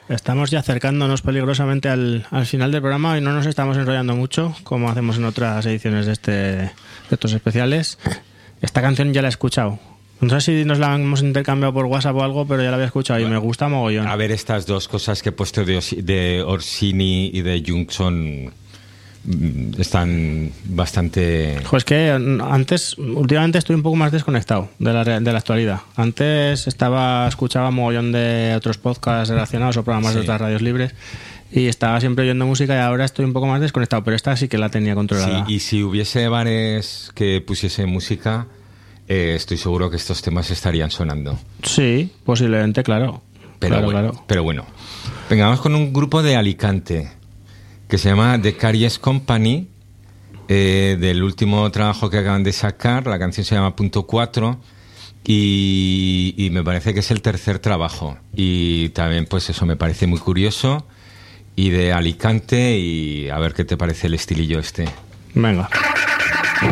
Estamos ya acercándonos peligrosamente al final del programa y no nos estamos enrollando mucho, como hacemos en otras ediciones de estos especiales. Esta canción ya la he escuchado. No sé si nos la hemos intercambiado por WhatsApp o algo, pero ya la había escuchado y me gusta mogollón. A ver, estas dos cosas que he puesto de Orsini y de Jung están bastante... Pues que últimamente estoy un poco más desconectado de la actualidad. Antes escuchaba mogollón de otros podcasts relacionados o programas de otras radios libres y estaba siempre oyendo música y ahora estoy un poco más desconectado, pero esta sí que la tenía controlada. Sí, y si hubiese bares que pusiese música, estoy seguro que estos temas estarían sonando. Sí, posiblemente, claro. Pero bueno. Venga, vamos con un grupo de Alicante que se llama The Caries Company, del último trabajo que acaban de sacar. La canción se llama Punto 4 y me parece que es el tercer trabajo. Y también, pues eso me parece muy curioso y de Alicante, y a ver qué te parece el estilillo este. Venga.